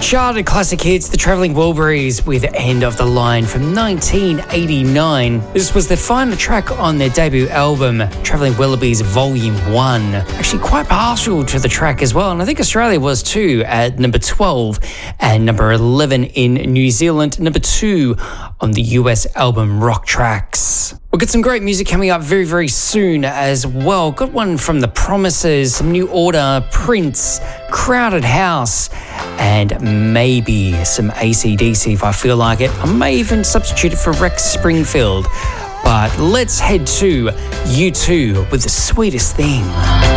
Charted classic hits, the Travelling Wilburys with End of the Line from 1989. This was their final track on their debut album, Travelling Wilburys Volume 1. Actually quite partial to the track as well, and I think Australia was too, at number 12 and number 11 in New Zealand, number 2 on the US album Rock Tracks. We'll get some great music coming up very, very soon as well. Got one from The Promises, some New Order, Prince, Crowded House, and maybe some AC/DC if I feel like it. I may even substitute it for Rex Springfield. But let's head to U2 with The Sweetest Thing.